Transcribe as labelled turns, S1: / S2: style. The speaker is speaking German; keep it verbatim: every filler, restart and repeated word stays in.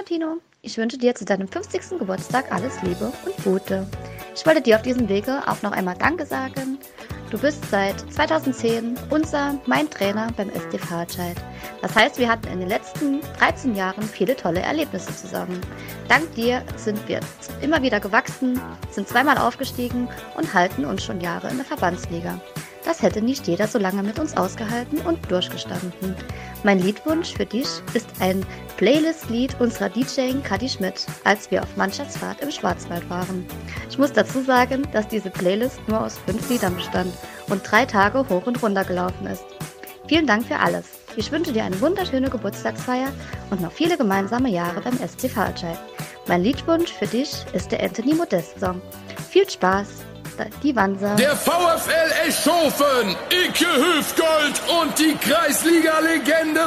S1: Tino. Ich wünsche dir zu deinem fünfzigsten Geburtstag alles Liebe und Gute. Ich wollte dir auf diesem Wege auch noch einmal Danke sagen. Du bist seit zweitausendzehn unser, mein Trainer beim S C Fahrradscheid. Das heißt, wir hatten in den letzten dreizehn Jahren viele tolle Erlebnisse zusammen. Dank dir sind wir immer wieder gewachsen, sind zweimal aufgestiegen und halten uns schon Jahre in der Verbandsliga. Das hätte nicht jeder so lange mit uns ausgehalten und durchgestanden. Mein Liedwunsch für dich ist ein Playlist-Lied unserer DJin Kati Schmidt, als wir auf Mannschaftsfahrt im Schwarzwald waren. Ich muss dazu sagen, dass diese Playlist nur aus fünf Liedern bestand und drei Tage hoch und runter gelaufen ist. Vielen Dank für alles. Ich wünsche dir eine wunderschöne Geburtstagsfeier und noch viele gemeinsame Jahre beim S C Fahrradscheid. Mein Liedwunsch für dich ist der Anthony Modest Song. Viel Spaß, die Wanser.
S2: Der VfL Eschhofen, Icke Hüftgold und die Kreisliga-Legende